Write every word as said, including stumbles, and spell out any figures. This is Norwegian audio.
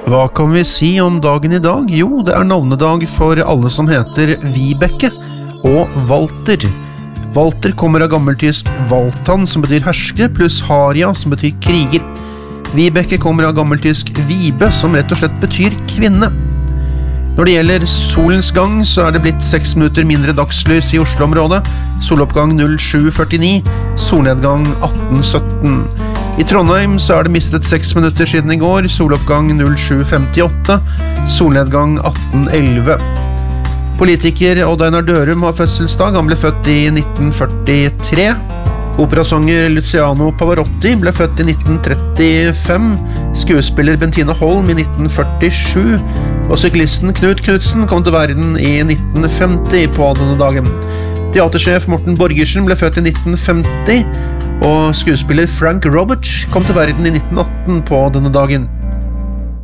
Hva kan vi si om dagen i dag? Jo, det er navnedag for alle som heter Vibeke og Walter. Walter kommer av gammeltysk Valtan, som betyr hersker, pluss Haria, som betyr kriger. Vibeke kommer av gammeltysk Vibe, som rett og slett betyr kvinne. Når det gjelder solens gang, så er det blitt seks minutter mindre dagslys i Oslo-området. Soloppgang null sju førtini, solnedgang atten sytten. I Trondheim så er det mistet seks minutter siden i går, soloppgang null sju femtiåtte, solnedgang atten elleve. Politiker Odd Einar Dørum har fødselsdag, han ble født i nitten førtitre. Operasanger Luciano Pavarotti ble født i nitten trettifem, skuespiller Bettina Holm i nitten førtisju, og syklisten Knut Knudsen kom til verden i nitten femti på denne dagen. Teatersjef Morten Borgersen ble født i nitten femti, og skuespiller Frank Roberts kom til verden i nitten atten på denne dagen.